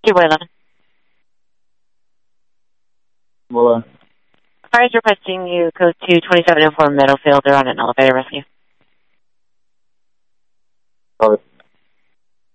211. Well, Fire is requesting you go to 2704 Meadowfield. They're on an elevator rescue. probably.